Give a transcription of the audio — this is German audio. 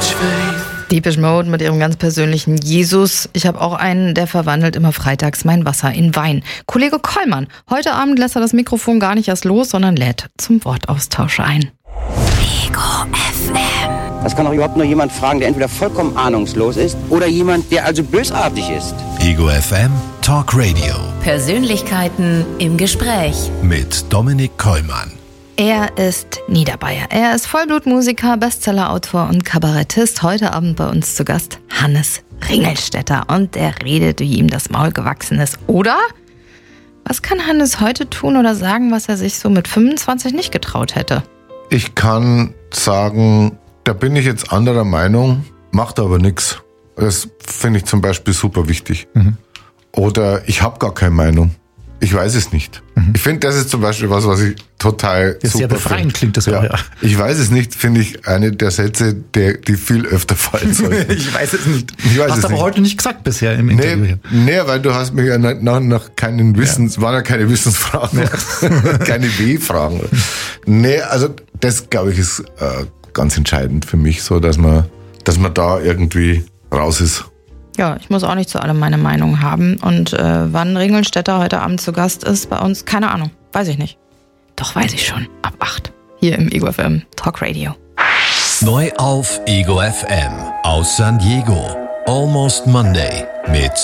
Depeche Mode mit ihrem ganz persönlichen Jesus. Ich habe auch einen, der verwandelt immer freitags mein Wasser in Wein. Kollege Kollmann, heute Abend lässt er das Mikrofon gar nicht erst los, sondern lädt zum Wortaustausch ein. Ego FM. Das kann doch überhaupt nur jemand fragen, der entweder vollkommen ahnungslos ist oder jemand, der also bösartig ist. Ego FM Talk Radio Persönlichkeiten im Gespräch. mit Dominik Kollmann. Er ist Niederbayer. Er ist Vollblutmusiker, Bestsellerautor und Kabarettist. Heute Abend bei uns zu Gast Hannes Ringelstetter. Und er redet, wie ihm das Maul gewachsen ist. Oder? Was kann Hannes heute tun oder sagen, was er sich so mit 25 nicht getraut hätte? Ich kann sagen, da bin ich jetzt anderer Meinung, macht aber nichts. Das finde ich zum Beispiel super wichtig. Oder ich habe gar keine Meinung. Ich weiß es nicht. Ich finde, das ist zum Beispiel was ich total Das ist super sehr befreiend, finde. klingt das auch, ja. Ich weiß es nicht, finde ich eine der Sätze, die viel öfter fallen sollten. Ich weiß es nicht. Ich weiß Hast es aber nicht. heute nicht gesagt bisher im Interview. Nee, weil du hast mich ja nach keinen waren ja keine Wissensfragen, keine W-Fragen. Nee, also das, glaube ich, ist ganz entscheidend für mich, so dass man da irgendwie raus ist. Ja, ich muss auch nicht zu allem meine Meinung haben. Und wann Ringelstetter heute Abend zu Gast ist bei uns, keine Ahnung. Weiß ich nicht. Doch weiß ich schon. Ab 8. Hier im Ego FM Talk Radio. Neu auf Ego FM aus San Diego. Almost Monday mit